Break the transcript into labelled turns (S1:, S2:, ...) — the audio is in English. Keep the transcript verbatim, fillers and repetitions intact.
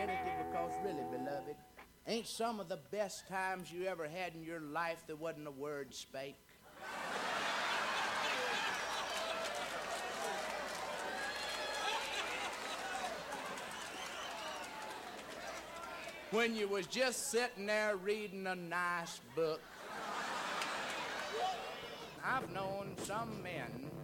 S1: virginity because really, beloved, ain't some of the best times you ever had in your life there wasn't a word spake? When you was just sitting there reading a nice book. I've known some men